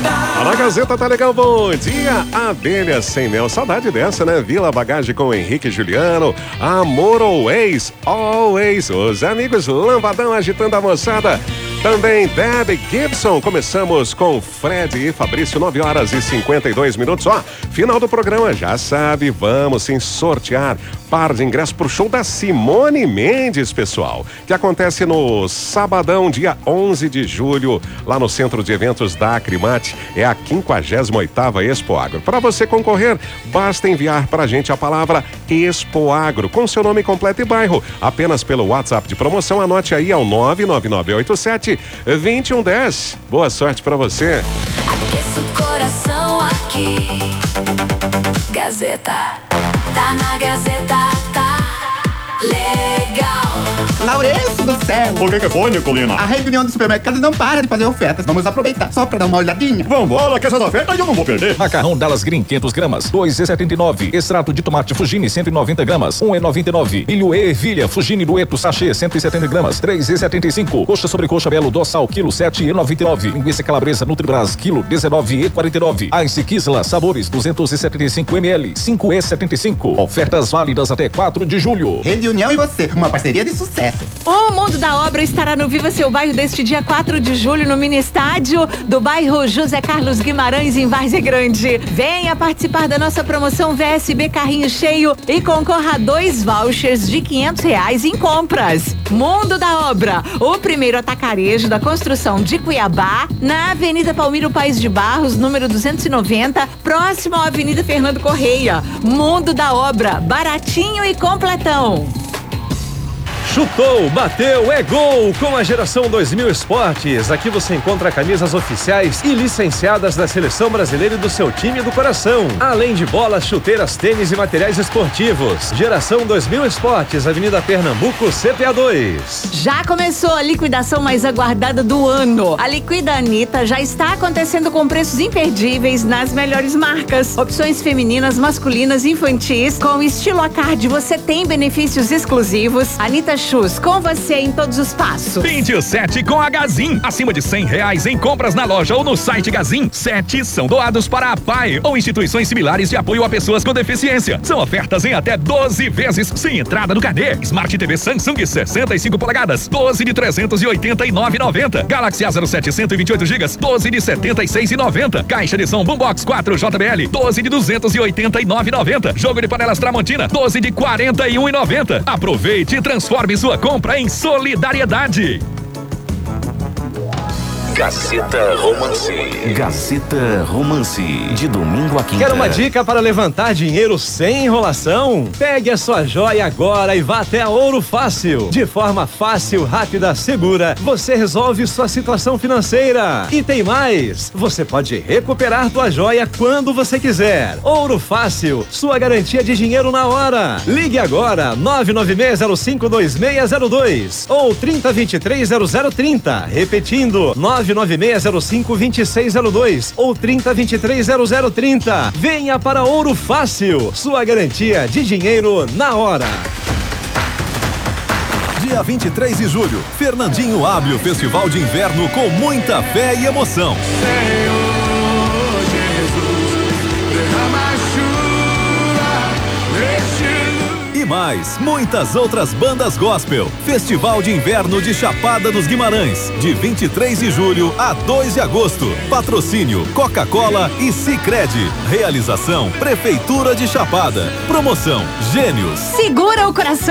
Na Gazeta tá legal, bom dia. Abelha sem mel, saudade dessa, né? Vila Bagagem com Henrique e Juliano. Amor always. Os amigos Lambadão agitando a moçada. Também Debbie Gibson. Começamos com Fred e Fabrício, 9h52. Ó, final do programa, já sabe, vamos sim sortear par de ingressos pro show da Simone Mendes, pessoal, que acontece no sabadão, dia 11 de julho, lá no Centro de Eventos da Acrimate. É a 58ª Expo Agro. Para você concorrer, basta enviar pra gente a palavra Expo Agro com seu nome completo e bairro, apenas pelo WhatsApp de promoção. Anote aí ao 99987-2110. Boa sorte pra você. Aqueça o coração aqui. Gazeta. Tá na Gazeta, tá legal. Laurêncio do céu! O que foi, Nicolina? A reunião do supermercado não para de fazer ofertas. Vamos aproveitar só pra dar uma olhadinha. Vambora, que essas ofertas eu não vou perder. Macarrão Dallas Green, 500 gramas, 2,79. Extrato de tomate Fugini, 190 gramas, 1,99. Milho e ervilha Fugini Dueto Sachê, 170 gramas, 3,75. Coxa sobre coxa Belo Dossal, quilo, 7,99. Linguiça calabresa Nutribras, quilo, 19,49. Ice Kisla, sabores, 275 ml, 5,75. Ofertas válidas até 4 de julho. Reunião e você, uma parceria de sucesso. O Mundo da Obra estará no Viva Seu Bairro deste dia 4 de julho no mini estádio do bairro José Carlos Guimarães, em Várzea Grande. Venha participar da nossa promoção VSB Carrinho Cheio e concorra a 2 vouchers de R$500 em compras. Mundo da Obra, o primeiro atacarejo da construção de Cuiabá, na Avenida Palmiro Paes de Barros, número 290, próximo à Avenida Fernando Correia. Mundo da Obra, baratinho e completão. Chutou, bateu, é gol! Com a Geração 2000 Esportes, aqui você encontra camisas oficiais e licenciadas da Seleção Brasileira e do seu time do coração. Além de bolas, chuteiras, tênis e materiais esportivos. Geração 2000 Esportes, Avenida Pernambuco, CPA 2. Já começou a liquidação mais aguardada do ano. A Liquida Anitta já está acontecendo com preços imperdíveis nas melhores marcas. Opções femininas, masculinas, infantis. Com estilo Acard, você tem benefícios exclusivos. Anitta Shoes, com você em todos os passos. 27 com a Gazin. Acima de R$100 em compras na loja ou no site Gazin. 7 são doados para a PAI ou instituições similares de apoio a pessoas com deficiência. São ofertas em até 12 vezes sem entrada no carnê. Smart TV Samsung 65 polegadas, 12 de R$389,90. Galaxy A07 128 GB, 12 de R$76,90. Caixa de som Boombox 4 JBL, 12 de R$289,90. Jogo de panelas Tramontina, 12 de R$41,90. Aproveite e transforme sua compra em solidariedade. Gazeta Romance. Gazeta Romance, de domingo a quinta. Quer uma dica para levantar dinheiro sem enrolação? Pegue a sua joia agora e vá até a Ouro Fácil. De forma fácil, rápida, segura, você resolve sua situação financeira. E tem mais, você pode recuperar tua joia quando você quiser. Ouro Fácil, sua garantia de dinheiro na hora. Ligue agora, 996052602 ou 30230030. Repetindo, 996052602 ou 30230030. Venha para Ouro Fácil, sua garantia de dinheiro na hora. Dia 23 de julho, Fernandinho abre o Festival de Inverno com muita fé e emoção. Senhor Jesus, derrama chuva neste e mais, muitas outras bandas gospel. Festival de Inverno de Chapada dos Guimarães, de 23 de julho a 2 de agosto. Patrocínio Coca-Cola e Sicredi. Realização Prefeitura de Chapada. Promoção Gênios. Segura o coração.